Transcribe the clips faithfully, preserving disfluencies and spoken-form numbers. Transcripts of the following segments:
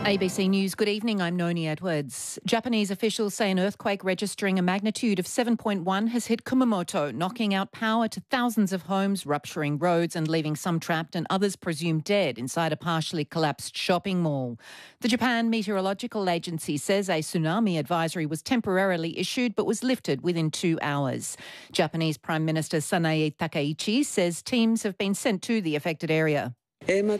A B C News, good evening, I'm Noni Edwards. Japanese officials say an earthquake registering a magnitude of seven point one has hit Kumamoto, knocking out power to thousands of homes, rupturing roads and leaving some trapped and others presumed dead inside a partially collapsed shopping mall. The Japan Meteorological Agency says a tsunami advisory was temporarily issued but was lifted within two hours. Japanese Prime Minister Sanae Takaichi says teams have been sent to the affected area. We are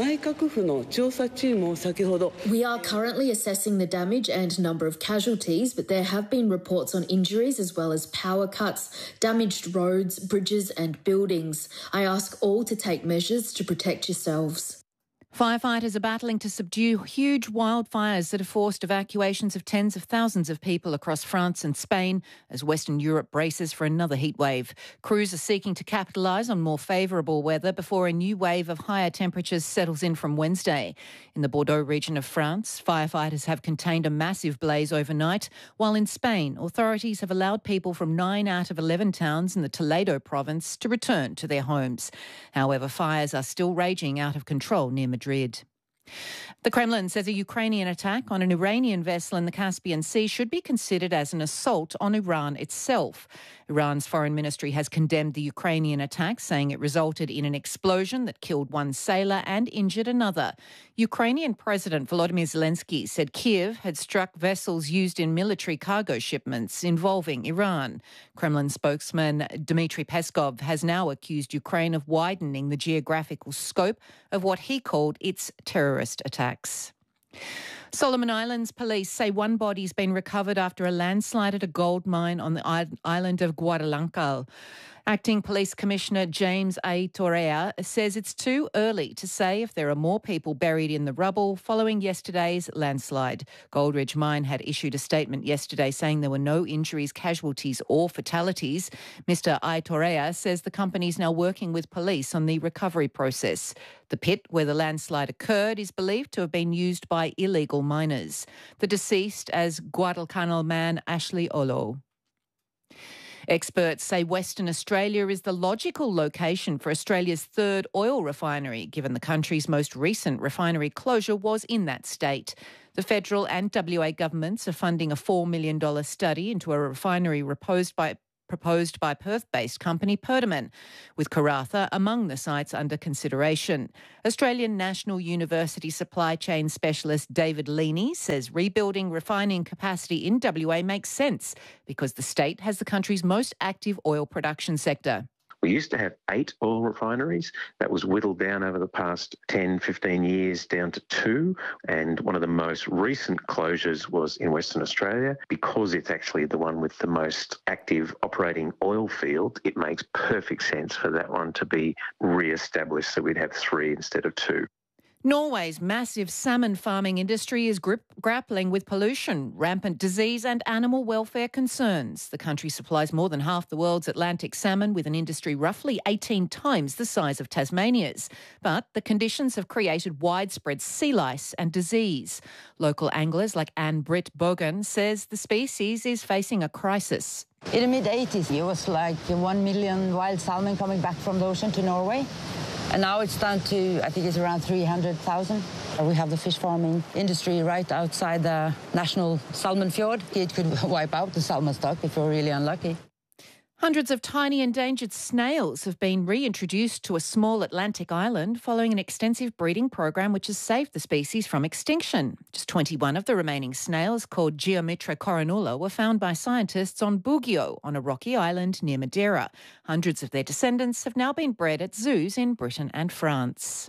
currently assessing the damage and number of casualties, but there have been reports on injuries as well as power cuts, damaged roads, bridges and buildings. I ask all to take measures to protect yourselves. Firefighters are battling to subdue huge wildfires that have forced evacuations of tens of thousands of people across France and Spain as Western Europe braces for another heatwave. Crews are seeking to capitalise on more favourable weather before a new wave of higher temperatures settles in from Wednesday. In the Bordeaux region of France, firefighters have contained a massive blaze overnight, while in Spain, authorities have allowed people from nine out of eleven towns in the Toledo province to return to their homes. However, fires are still raging out of control near Madrid. The Kremlin says a Ukrainian attack on an Iranian vessel in the Caspian Sea should be considered as an assault on Iran itself. Iran's foreign ministry has condemned the Ukrainian attack, saying it resulted in an explosion that killed one sailor and injured another. Ukrainian President Volodymyr Zelensky said Kiev had struck vessels used in military cargo shipments involving Iran. Kremlin spokesman Dmitry Peskov has now accused Ukraine of widening the geographical scope of what he called its terrorist attacks. Solomon Islands police say one body's been recovered after a landslide at a gold mine on the island of Guadalancal. Acting Police Commissioner James A. Torrea says it's too early to say if there are more people buried in the rubble following yesterday's landslide. Goldridge Mine had issued a statement yesterday saying there were no injuries, casualties or fatalities. Mister A. Torrea says the company is now working with police on the recovery process. The pit where the landslide occurred is believed to have been used by illegal miners. The deceased as Guadalcanal man Ashley Olo. Experts say Western Australia is the logical location for Australia's third oil refinery, given the country's most recent refinery closure was in that state. The federal and W A governments are funding a four million dollars study into a refinery proposed by proposed by Perth-based company Perdaman, with Karratha among the sites under consideration. Australian National University supply chain specialist David Leaney says rebuilding refining capacity in W A makes sense because the state has the country's most active oil production sector. We used to have eight oil refineries. That was whittled down over the past ten, fifteen years down to two. And one of the most recent closures was in Western Australia. Because it's actually the one with the most active operating oil field, it makes perfect sense for that one to be re-established so we'd have three instead of two. Norway's massive salmon farming industry is grip- grappling with pollution, rampant disease and animal welfare concerns. The country supplies more than half the world's Atlantic salmon with an industry roughly eighteen times the size of Tasmania's. But the conditions have created widespread sea lice and disease. Local anglers like Ann-Britt Bogan says the species is facing a crisis. In the mid eighties, it was like one million wild salmon coming back from the ocean to Norway. And now it's down to, I think it's around three hundred thousand. We have the fish farming industry right outside the National Salmon Fjord. It could wipe out the salmon stock if we're really unlucky. Hundreds of tiny endangered snails have been reintroduced to a small Atlantic island following an extensive breeding program which has saved the species from extinction. Just twenty-one of the remaining snails, called Geometra coronula, were found by scientists on Bugio, on a rocky island near Madeira. Hundreds of their descendants have now been bred at zoos in Britain and France.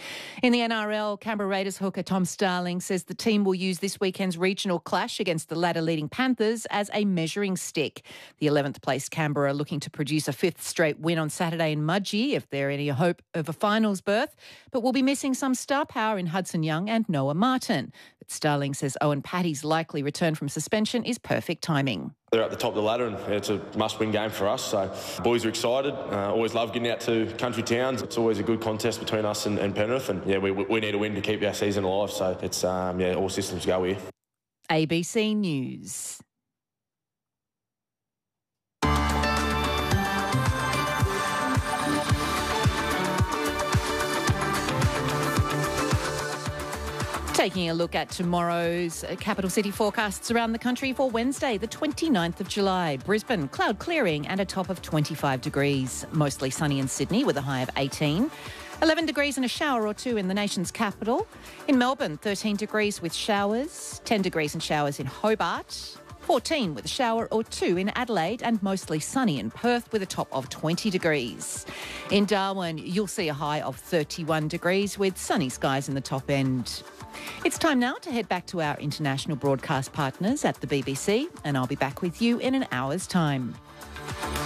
In the N R L, Canberra Raiders hooker Tom Starling says the team will use this weekend's regional clash against the ladder-leading Panthers as a measuring stick. The eleventh placed Canberra are looking to produce a fifth straight win on Saturday in Mudgee if there any hope of a finals berth, but will be missing some star power in Hudson Young and Noah Martin. But Starling says Owen Patty's likely return from suspension is perfect timing. They're at the top of the ladder and it's a must-win game for us. So the boys are excited. Uh, always love getting out to country towns. It's always a good contest between us and, and Penrith. And, yeah, we, we need a win to keep our season alive. So it's, um, yeah, all systems go here. A B C News. Taking a look at tomorrow's capital city forecasts around the country for Wednesday, the twenty-ninth of July. Brisbane, cloud clearing and a top of twenty-five degrees. Mostly sunny in Sydney with a high of eighteen. eleven degrees and a shower or two in the nation's capital. In Melbourne, thirteen degrees with showers. ten degrees and showers in Hobart. fourteen with a shower or two in Adelaide, and mostly sunny in Perth with a top of twenty degrees. In Darwin, you'll see a high of thirty-one degrees with sunny skies in the top end. It's time now to head back to our international broadcast partners at the B B C, and I'll be back with you in an hour's time.